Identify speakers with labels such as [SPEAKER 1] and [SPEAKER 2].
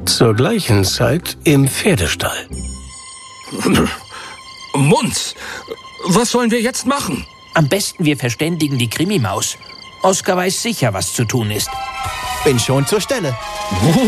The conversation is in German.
[SPEAKER 1] Zur gleichen Zeit im Pferdestall.
[SPEAKER 2] Munz, was sollen wir jetzt machen?
[SPEAKER 3] Am besten wir verständigen die Krimimaus. Oskar weiß sicher, was zu tun ist.
[SPEAKER 4] Bin schon zur Stelle.